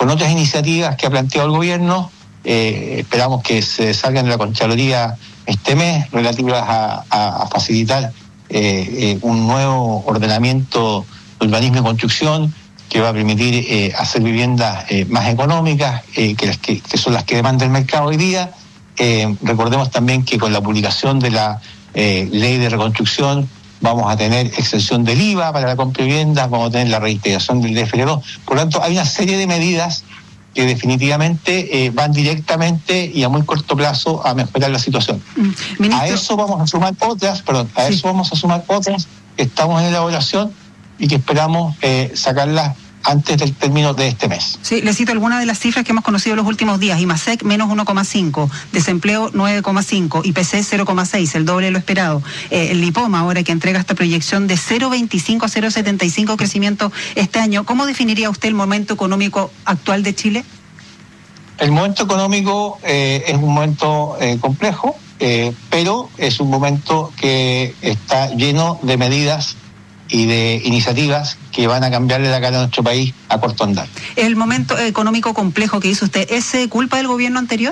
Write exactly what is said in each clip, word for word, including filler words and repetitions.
con otras iniciativas que ha planteado el gobierno. Eh, esperamos que se salgan de la Contraloría este mes relativas a, a, a facilitar eh, eh, un nuevo ordenamiento de urbanismo y construcción que va a permitir eh, hacer viviendas eh, más económicas, eh, que, las que, que son las que demanda el mercado hoy día. Eh, recordemos también que con la publicación de la eh, ley de reconstrucción vamos a tener exención del I V A para la compra de viviendas, vamos a tener la reintegración del D F L dos. Por lo tanto, hay una serie de medidas que definitivamente eh, van directamente y a muy corto plazo a mejorar la situación. Mm, a eso vamos a sumar otras, perdón, a sí. eso vamos a sumar otras que estamos en elaboración y que esperamos eh, sacarlas antes del término de este mes. Sí, le cito algunas de las cifras que hemos conocido en los últimos días. IMASEC menos uno coma cinco, desempleo nueve coma cinco, I P C cero coma seis, el doble de lo esperado. Eh, el LIPOMA ahora que entrega esta proyección de cero coma veinticinco a cero coma setenta y cinco crecimiento este año. ¿Cómo definiría usted el momento económico actual de Chile? El momento económico eh, es un momento eh, complejo, eh, pero es un momento que está lleno de medidas y de iniciativas que van a cambiarle la cara a nuestro país a corto andar. ¿El momento económico complejo que hizo usted es culpa del gobierno anterior?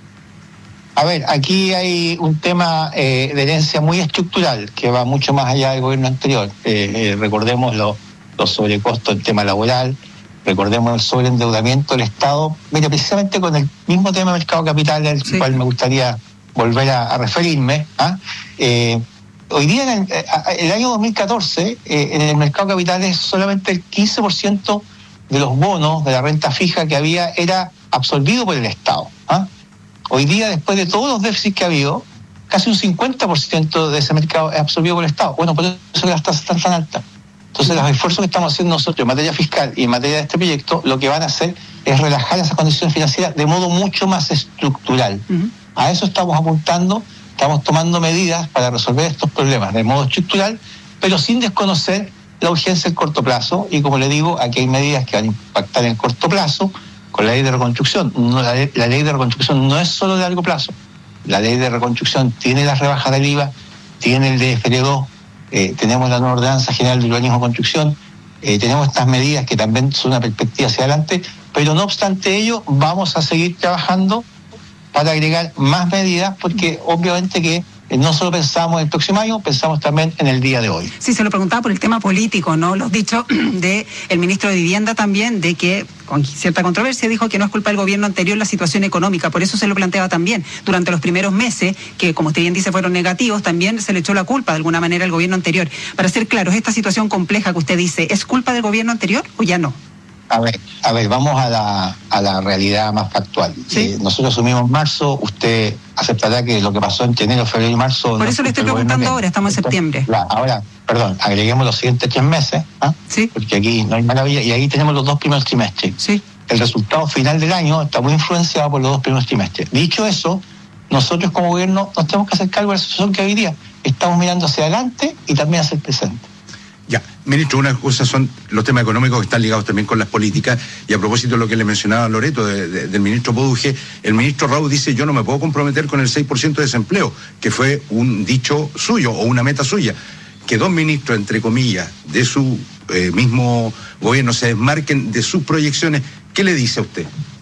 A ver, aquí hay un tema eh, de herencia muy estructural que va mucho más allá del gobierno anterior. Eh, eh, recordemos los lo sobrecostos del tema laboral, recordemos el sobreendeudamiento del Estado. Mira, precisamente con el mismo tema del mercado capital, al sí. cual me gustaría volver a, a referirme, ¿ah? Eh, Hoy día, en el, el año dos mil catorce, eh, en el mercado de capitales solamente el quince por ciento de los bonos de la renta fija que había era absorbido por el Estado. ¿ah? Hoy día, después de todos los déficits que ha habido, casi un cincuenta por ciento de ese mercado es absorbido por el Estado. Bueno, por eso que las tasas están tan altas. Entonces, los esfuerzos que estamos haciendo nosotros en materia fiscal y en materia de este proyecto, lo que van a hacer es relajar esas condiciones financieras de modo mucho más estructural. Uh-huh. A eso estamos apuntando. Estamos tomando medidas para resolver estos problemas de modo estructural, pero sin desconocer la urgencia en corto plazo. Y como le digo, aquí hay medidas que van a impactar en corto plazo con la ley de reconstrucción. No, la, ley, la ley de reconstrucción no es solo de largo plazo. La ley de reconstrucción tiene las rebajas del I V A, tiene el D F L dos, eh, tenemos la nueva ordenanza general de urbanismo y construcción, eh, tenemos estas medidas que también son una perspectiva hacia adelante, pero no obstante ello, vamos a seguir trabajando para agregar más medidas, porque obviamente que no solo pensamos en el próximo año, pensamos también en el día de hoy. Sí, se lo preguntaba por el tema político, ¿no? Los dichos del ministro de Vivienda también, de que, con cierta controversia, dijo que no es culpa del gobierno anterior la situación económica, por eso se lo planteaba también. Durante los primeros meses, que como usted bien dice fueron negativos, también se le echó la culpa de alguna manera al gobierno anterior. Para ser claros, esta situación compleja que usted dice, ¿es culpa del gobierno anterior o ya no? A ver, a ver, vamos a la, a la realidad más factual. ¿Sí? Eh, nosotros asumimos marzo, usted aceptará que lo que pasó entre enero, febrero y marzo... Por eso le estoy preguntando ahora, estamos en septiembre. La, ahora, perdón, agreguemos los siguientes tres meses, ¿ah? Sí. Porque aquí no hay maravilla, y ahí tenemos los dos primeros trimestres. Sí. El resultado final del año está muy influenciado por los dos primeros trimestres. Dicho eso, nosotros como gobierno nos tenemos que hacer cargo de la situación que hoy día estamos mirando hacia adelante y también hacia el presente. Ya, ministro, una cosa son los temas económicos que están ligados también con las políticas, y a propósito de lo que le mencionaba Loreto, de, de, del ministro Poduje, el ministro Raúl dice: yo no me puedo comprometer con el seis por ciento de desempleo, que fue un dicho suyo o una meta suya. Que dos ministros, entre comillas, de su eh, mismo gobierno se desmarquen de sus proyecciones, ¿qué le dice a usted?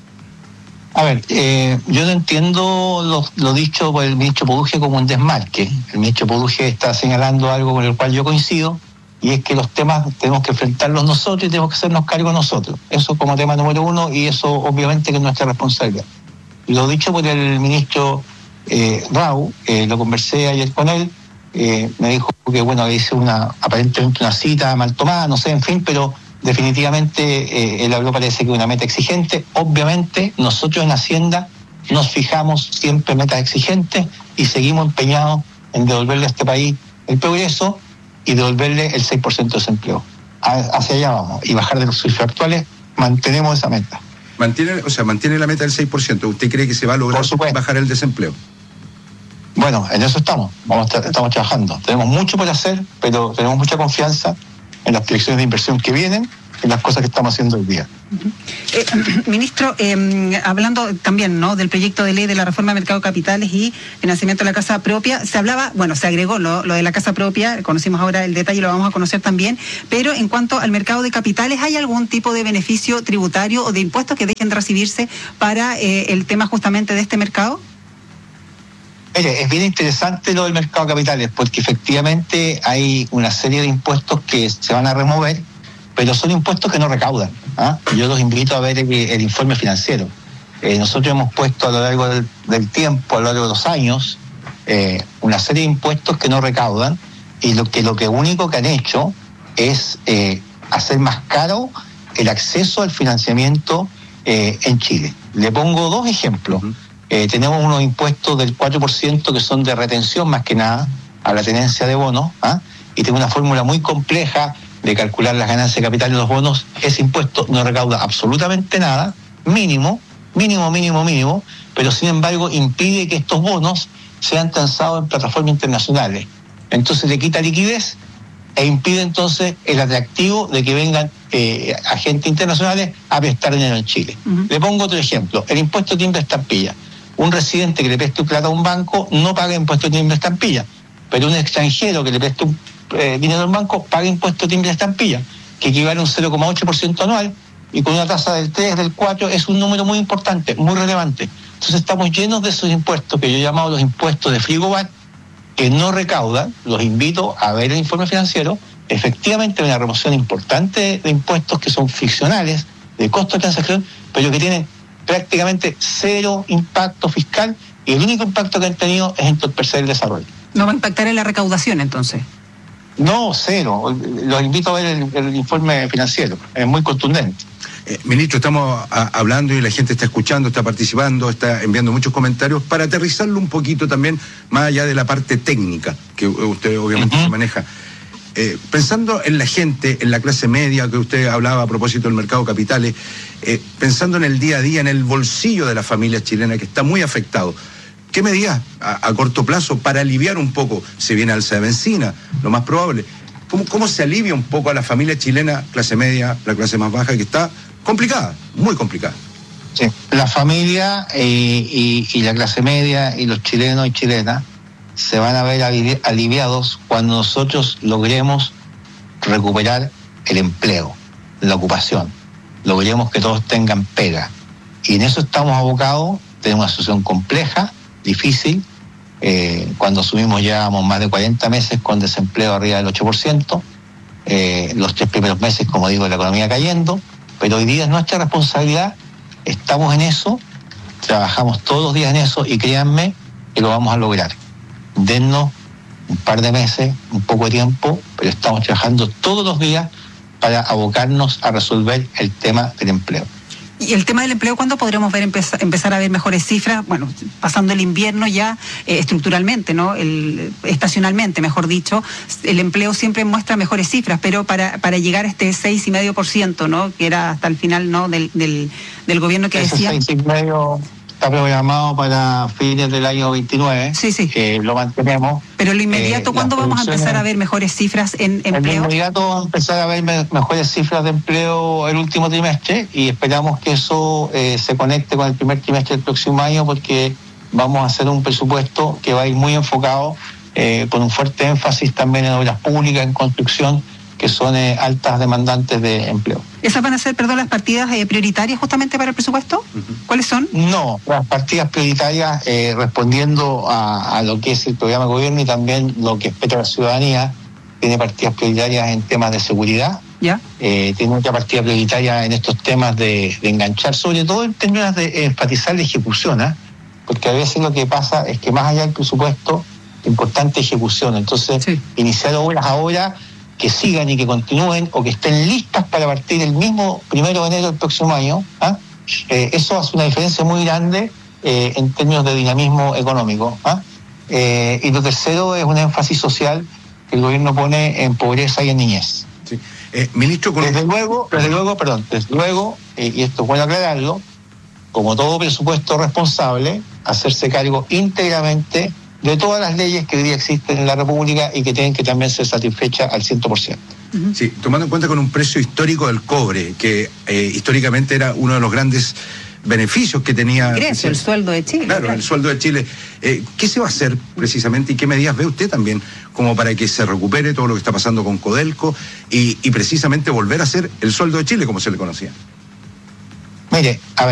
A ver, eh, yo no entiendo lo, lo dicho por el ministro Poduje como un desmarque. El ministro Poduje está señalando algo con el cual yo coincido, y es que los temas tenemos que enfrentarlos nosotros y tenemos que hacernos cargo nosotros. Eso como tema número uno, y eso obviamente que es nuestra responsabilidad. Lo dicho por el ministro eh, Raúl, eh, lo conversé ayer con él, eh, me dijo que bueno, hice una, aparentemente una cita mal tomada, no sé, en fin, pero definitivamente eh, él habló, parece que una meta exigente. Obviamente nosotros en Hacienda nos fijamos siempre metas exigentes y seguimos empeñados en devolverle a este país el progreso y devolverle el seis por ciento de desempleo. Hacia allá vamos, y bajar de los cifras actuales, mantenemos esa meta. Mantiene, o sea, mantiene la meta del seis por ciento. ¿Usted cree que se va a lograr bajar el desempleo? Bueno, en eso estamos, vamos tra- estamos trabajando. Tenemos mucho por hacer, pero tenemos mucha confianza en las proyecciones de inversión que vienen en las cosas que estamos haciendo hoy día. Eh, ministro, eh, hablando también, ¿no?, del proyecto de ley de la reforma del mercado de capitales y financiamiento de la casa propia, se hablaba, bueno, se agregó lo, lo de la casa propia, conocimos ahora el detalle, lo vamos a conocer también, pero en cuanto al mercado de capitales, ¿hay algún tipo de beneficio tributario o de impuestos que dejen de recibirse para eh, el tema justamente de este mercado? Mire, es bien interesante lo del mercado de capitales, porque efectivamente hay una serie de impuestos que se van a remover, pero son impuestos que no recaudan. ¿ah? Yo los invito a ver el, el informe financiero. Eh, nosotros hemos puesto a lo largo del, del tiempo, a lo largo de los años, eh, una serie de impuestos que no recaudan, y lo que lo que único que han hecho es eh, hacer más caro el acceso al financiamiento eh, en Chile. Le pongo dos ejemplos. Uh-huh. Eh, tenemos unos impuestos del cuatro por ciento que son de retención más que nada a la tenencia de bonos, ¿ah? y tengo una fórmula muy compleja de calcular las ganancias de capital de los bonos. Ese impuesto no recauda absolutamente nada, mínimo, mínimo, mínimo, mínimo, pero sin embargo impide que estos bonos sean transados en plataformas internacionales. Entonces le quita liquidez e impide entonces el atractivo de que vengan eh, agentes internacionales a prestar dinero en Chile. Uh-huh. Le pongo otro ejemplo, el impuesto timbre estampilla. Un residente que le preste plata a un banco no paga impuesto timbre estampilla, pero un extranjero que le preste un Eh, dinero del banco paga impuesto timbre estampilla, que equivale a un cero coma ocho por ciento anual, y con una tasa del tres, del cuatro, es un número muy importante, muy relevante. Entonces estamos llenos de esos impuestos que yo he llamado los impuestos de frigobar, que no recaudan. Los invito a ver el informe financiero. Efectivamente hay una remoción importante de impuestos que son ficcionales, de costo de transacción, pero que tienen prácticamente cero impacto fiscal, y el único impacto que han tenido es entorpecer el desarrollo. ¿No va a impactar en la recaudación entonces? No, cero. Los invito a ver el, el informe financiero. Es muy contundente. Eh, ministro, estamos a, hablando y la gente está escuchando, está participando, está enviando muchos comentarios para aterrizarlo un poquito también, más allá de la parte técnica que usted obviamente uh-huh. se maneja. Eh, pensando en la gente, en la clase media que usted hablaba a propósito del mercado de capitales, eh, pensando en el día a día, en el bolsillo de la familia chilena que está muy afectado, ¿qué medidas a, a corto plazo para aliviar un poco? Se viene alza de benzina, lo más probable. ¿Cómo, ¿Cómo se alivia un poco a la familia chilena, clase media, la clase más baja, que está complicada, muy complicada? Sí, la familia eh, y, y la clase media y los chilenos y chilenas se van a ver alivi- aliviados cuando nosotros logremos recuperar el empleo, la ocupación, logremos que todos tengan pega. Y en eso estamos abocados. Tenemos una situación compleja, difícil. Eh, cuando asumimos llevábamos más de cuarenta meses con desempleo arriba del ocho por ciento. Eh, los tres primeros meses, como digo, la economía cayendo. Pero hoy día es nuestra responsabilidad. Estamos en eso, trabajamos todos los días en eso, y créanme que lo vamos a lograr. Dennos un par de meses, un poco de tiempo, pero estamos trabajando todos los días para abocarnos a resolver el tema del empleo. Y el tema del empleo, ¿cuándo podremos ver empezar, empezar a ver mejores cifras? Bueno, pasando el invierno ya eh, estructuralmente, ¿no? El, estacionalmente, mejor dicho, el empleo siempre muestra mejores cifras, pero para para llegar a este seis coma cinco por ciento, ¿no? Que era hasta el final, ¿no? Del del, del gobierno que Ese decía... seis coma cinco está programado para fines del año veintinueve. Sí, sí. Eh, lo mantenemos. Pero lo inmediato, eh, ¿cuándo vamos a empezar a ver mejores cifras en empleo? En inmediato vamos a empezar a ver me- mejores cifras de empleo el último trimestre, y esperamos que eso eh, se conecte con el primer trimestre del próximo año, porque vamos a hacer un presupuesto que va a ir muy enfocado, eh, con un fuerte énfasis también en obras públicas, en construcción, que son eh, altas demandantes de empleo. ¿Esas van a ser, perdón, las partidas eh, prioritarias justamente para el presupuesto? Uh-huh. ¿Cuáles son? No, las partidas prioritarias, eh, respondiendo a, a lo que es el programa de gobierno y también lo que espera la ciudadanía, tiene partidas prioritarias en temas de seguridad. ¿Ya? Eh, tiene otra partida prioritaria en estos temas de, de enganchar, sobre todo en términos de enfatizar la ejecución, ¿eh? Porque a veces lo que pasa es que más allá del presupuesto, importante ejecución. Entonces, sí. iniciar obras ahora que sigan y que continúen, o que estén listas para partir el mismo primero de enero del próximo año, ¿ah? eh, eso hace una diferencia muy grande eh, en términos de dinamismo económico. ¿ah? Eh, y lo tercero es un énfasis social que el gobierno pone en pobreza y en niñez. Sí. Eh, ministro, con... desde luego, desde luego, perdón, desde luego, eh, y esto es bueno aclararlo, como todo presupuesto responsable, hacerse cargo íntegramente de todas las leyes que hoy día existen en la República y que tienen que también ser satisfechas al cien por ciento. Sí, tomando en cuenta con un precio histórico del cobre, que eh, históricamente era uno de los grandes beneficios que tenía... Ingreso, el sueldo de Chile. Claro, claro. el sueldo de Chile. Eh, ¿Qué se va a hacer precisamente y qué medidas ve usted también como para que se recupere todo lo que está pasando con Codelco y, y precisamente volver a ser el sueldo de Chile como se le conocía? Mire, a ver.